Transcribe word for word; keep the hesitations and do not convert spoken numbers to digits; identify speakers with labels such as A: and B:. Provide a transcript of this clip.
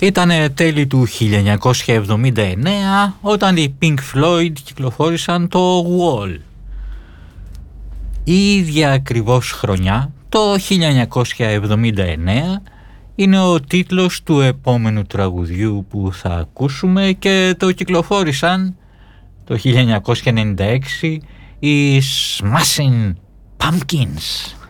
A: Ήτανε τέλη του χίλια εννιακόσια εβδομήντα εννέα όταν οι Pink Floyd κυκλοφόρησαν το Wall. Η ίδια ακριβώς χρονιά, το χίλια εννιακόσια εβδομήντα εννέα, είναι ο τίτλος του επόμενου τραγουδιού που θα ακούσουμε και το κυκλοφόρησαν το χίλια εννιακόσια ενενήντα έξι οι Smashing Pumpkins.